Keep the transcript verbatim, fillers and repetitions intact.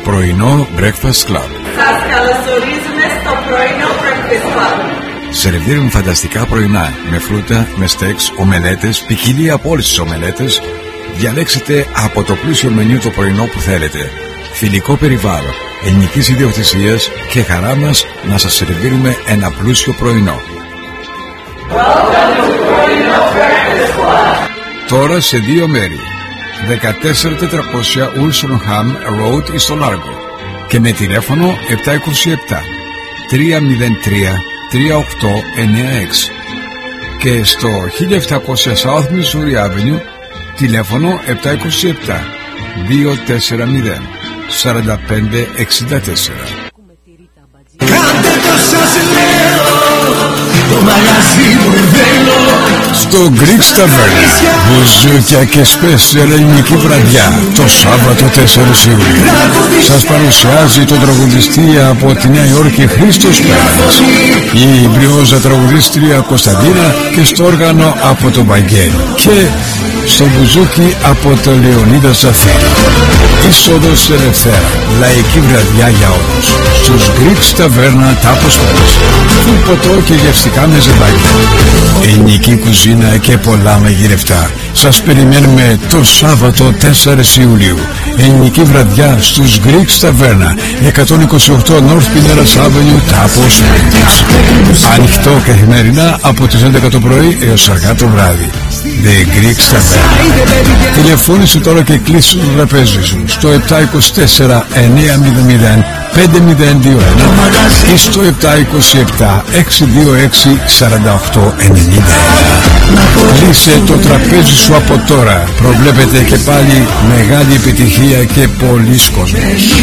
Πρωινό Breakfast Club. Σας καλωσορίζουμε στο πρωινό Breakfast Club. Σερβίρουν φανταστικά πρωινά με φρούτα, με στέξ, ομελέτες, ποικιλία από όλες τις ομελέτες. Διαλέξτε από το πλούσιο μενιού το πρωινό που θέλετε. Φιλικό περιβάλλον, ελληνικής ιδιοκτησίας και χαρά μας να σας σερβίρουμε ένα πλούσιο πρωινό. Τώρα σε δύο μέρη. δεκατέσσερα τετρακόσια Ulsonham Road στο Λάργο και με τηλέφωνο επτά είκοσι επτά τρία μηδέν τρία τρία οκτώ εννιά έξι και στο χίλια επτακόσια South Missouri Avenue τηλέφωνο επτά είκοσι επτά δύο τέσσερα μηδέν τέσσερα πέντε εξήντα τέσσερα. Κάντε το σας λέω, το μαγαζί μου θέλω. Στο Greek Tavern, μπουζούκια και σπέσιαλ ελληνική βραδιά το Σάββατο τέσσερις Ιουλίου. Σας παρουσιάζει τον τραγουδιστή από τη Νέα Υόρκη Χρήστος Πέρας, η μπριόζα τραγουδίστρια Κωνσταντίνα και στο όργανο από τον Βαγγέλη και στο μπουζούκι από τον Λεωνίδα Ζαφίρη. Είσοδος ελευθέρα, λαϊκή βραδιά για όλους. Στους Greek Tavern Τάπος Πέρας, φουλ ποτό και γευστικά μεζεδάκια, ελληνική κουζίνα και πολλά μαγειρευτά. Σας περιμένουμε το Σάββατο τέσσερις Ιουλίου. Ελληνική βραδιά στους Greek Tavern, εκατόν είκοσι οκτώ North Pinellas Avenue, Τάπος Πέρας. Ανοιχτό καθημερινά από τις έντεκα το πρωί έως αργά το βράδυ. The Greek Tavern. Τηλεφώνησε τώρα και κλείσει το τραπέζι σου στο επτά είκοσι τέσσερα εννιά μηδέν μηδέν πέντε μηδέν δύο ένα ή στο επτά είκοσι επτά έξι δύο έξι τέσσερα οκτώ εννιά ένα. Κλείσε το τραπέζι σου από τώρα. Προβλέπετε και πάλι μεγάλη επιτυχία και πολλής κόσμος.